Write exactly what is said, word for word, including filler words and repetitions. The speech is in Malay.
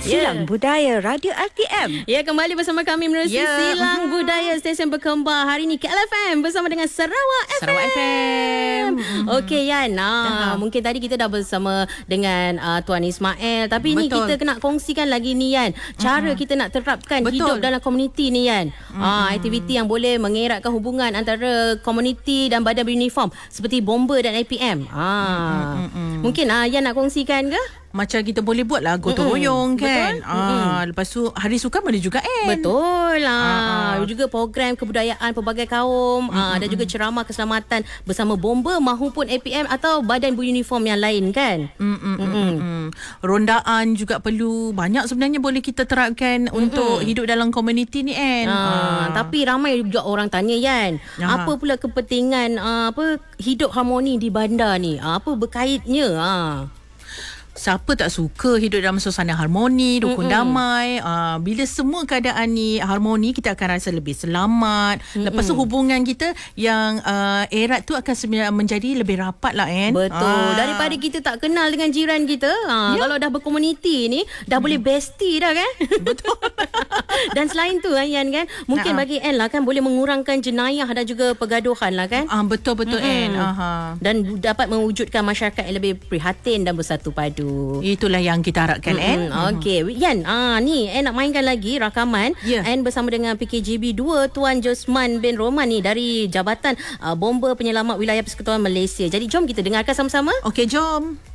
Silang Budaya Radio R T M. Ya, kembali bersama kami menerusi Ya. Silang Budaya Stesen Berkembar. Hari ini K L F M bersama dengan Sarawak F M. Sarawak F M. Okey Yan, nah, mungkin tadi kita dah bersama dengan uh, Tuan Ismail. Tapi ni Betul. kita kena kongsikan lagi ni Yan, cara uh-huh. kita nak terapkan Betul. hidup dalam komuniti ni Yan. Mm-hmm. Ah, aktiviti yang boleh mengeratkan hubungan antara komuniti dan badan beruniform seperti bomba dan A P M. Ah, mm-hmm. Mungkin ah, Yan nak kongsikan ke? Macam kita boleh buat lah gotong royong kan. Betul. Ah, lepas tu hari sukan ada juga kan. Betul lah. Ah. Juga program kebudayaan pelbagai kaum, ah, dan juga ceramah keselamatan bersama bomba mahupun A P M atau badan beruniform yang lain kan. Mm-mm, mm-mm. Rondaan juga perlu. Banyak sebenarnya boleh kita terapkan Mm-mm. untuk hidup dalam komuniti ni kan. Ah, Ah. Tapi ramai juga orang tanya Yan, Aha. apa pula kepentingan ah, apa hidup harmoni di bandar ni? Ah, apa berkaitnya? Ah. Siapa tak suka hidup dalam suasana harmoni, rukun Mm-mm. damai. Uh, bila semua keadaan ni harmoni, kita akan rasa lebih selamat. Mm-mm. Lepas tu hubungan kita yang uh, erat tu akan sebenarnya menjadi lebih rapat lah kan. Betul. Ah. Daripada kita tak kenal dengan jiran kita, ha, Ya. kalau dah berkomuniti ni, dah hmm. boleh bestie dah kan? Betul. Dan selain tu Yan kan, mungkin Ha-ha. bagi Anne lah kan, boleh mengurangkan jenayah dan juga pergaduhan lah kan? Ah, betul-betul Anne. Aha. Dan dapat mewujudkan masyarakat yang lebih prihatin dan bersatu padu. Itulah yang kita harapkan Anne. Mm-hmm. Okey, Yan, ah ni Anne nak mainkan lagi rakaman. Ya. Anne bersama dengan P K J B dua Tuan Josman bin Roman ni dari Jabatan uh, Bomba Penyelamat Wilayah Persekutuan Malaysia. Jadi jom kita dengarkan sama-sama. Okey, jom.